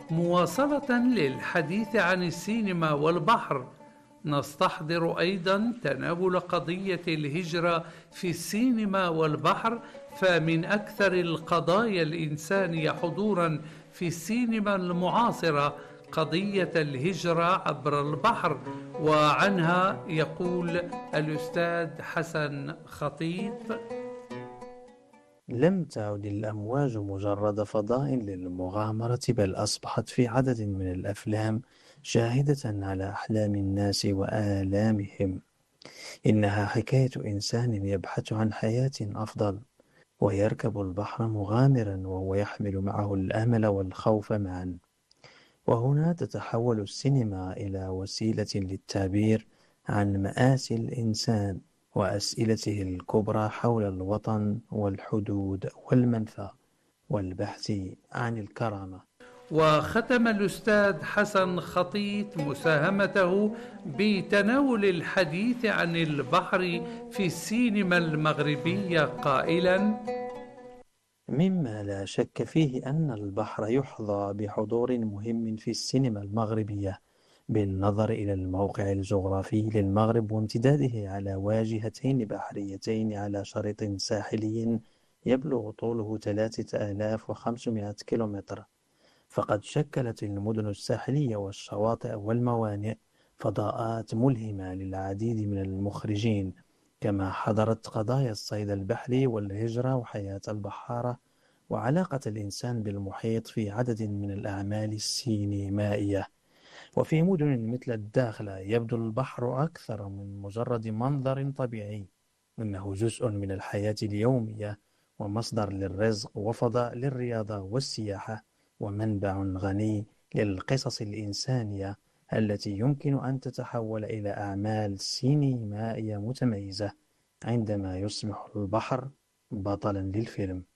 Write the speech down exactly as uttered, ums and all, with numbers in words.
مواصلة للحديث عن السينما والبحر، نستحضر أيضا تناول قضية الهجرة في السينما والبحر، فمن أكثر القضايا الإنسانية حضورا في السينما المعاصرة قضية الهجرة عبر البحر، وعنها يقول الأستاذ حسن خطيب: لم تعد الأمواج مجرد فضاء للمغامرة، بل أصبحت في عدد من الأفلام شاهدة على أحلام الناس وآلامهم. إنها حكاية إنسان يبحث عن حياة أفضل، ويركب البحر مغامرا وهو يحمل معه الأمل والخوف معا. وهنا تتحول السينما إلى وسيلة للتعبير عن مآسي الإنسان وأسئلته الكبرى حول الوطن والحدود والمنفى والبحث عن الكرامة. وختم الأستاذ حسن خطيط مساهمته بتناول الحديث عن البحر في السينما المغربية قائلا: مما لا شك فيه أن البحر يحظى بحضور مهم في السينما المغربية، بالنظر إلى الموقع الجغرافي للمغرب وامتداده على واجهتين بحريتين على شريط ساحلي يبلغ طوله ثلاثة آلاف وخمسمائة كيلومتر. فقد شكلت المدن الساحلية والشواطئ والموانئ فضاءات ملهمة للعديد من المخرجين، كما حضرت قضايا الصيد البحري والهجرة وحياة البحارة وعلاقة الإنسان بالمحيط في عدد من الأعمال السينمائية. وفي مدن مثل الداخلة يبدو البحر أكثر من مجرد منظر طبيعي، إنه جزء من الحياة اليومية ومصدر للرزق وفضاء للرياضة والسياحة، ومنبع غني للقصص الإنسانية التي يمكن أن تتحول إلى أعمال سينمائية متميزة عندما يصبح البحر بطلا للفيلم.